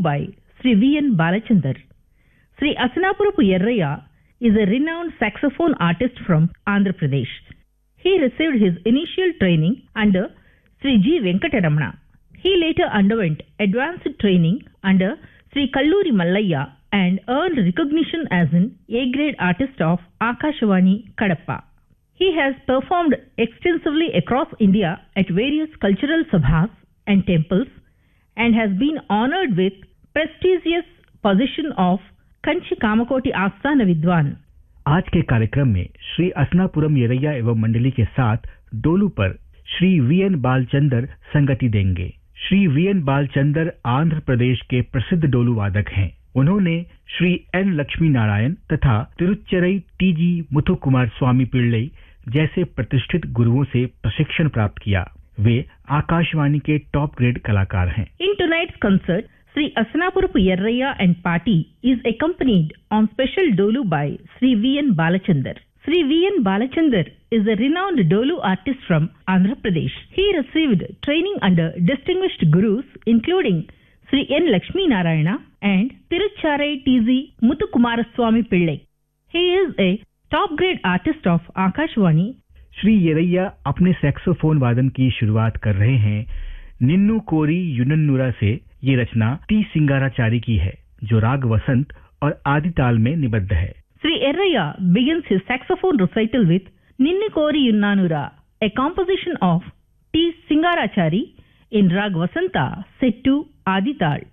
by Sri V.N. Balachandar. Sri Asanapurapu Yerraya is a renowned saxophone artist from Andhra Pradesh. He received his initial training under Sri G. Venkateramana. He later underwent advanced training under Sri Kalluri Mallayya and earned recognition as an A-grade artist of Akashvani, Kadapa. He has performed extensively across India at various cultural sabhas and temples and has been honored with prestigious position of Kanchi Kamakoti Asthana Vidwan. आज के कार्यक्रम में श्री असनापुरम येरैया एवं मंडली के साथ डोलू पर Shri VN Balachander संगति देंगे। श्री वीएन बालचंदर आंध्र प्रदेश के प्रसिद्ध डोलू वादक हैं। उन्होंने श्री एन लक्ष्मी नारायण तथा तिरुच्चरई टीजी मुथुकुमार स्वामी पिल्लई जैसे प्रतिष्ठित गुरुओं से प्रशिक्षण प्राप्त किया। वे आकाशवाणी के टॉप ग्रेड कलाकार हैं। In tonight's concert, Sri Asanapurapu Yerraya and party is accompanied on special dolu by Sri V.N. Balachandar. Sri V.N. Balachandar is a renowned dolu artist from Andhra Pradesh. He received training under distinguished gurus including Sri N. Lakshmi Narayana and Tirucharai T.Z. Muthukumaraswamy Pillai. He is a top-grade artist of Akashvani. Shri येरैया अपने saxophone वादन की शुरुआत कर रहे हैं निन्नू कोरी युनन्नुरा से। ये रचना T सिंगाराचारी की है जो राग वसंत और आदि ताल में निबद्ध है। Sri Yerraya begins his saxophone recital with Ninnu Kori Yunnanura, a composition of T. Singarachari in Rag Vasanta set to Adi Tal.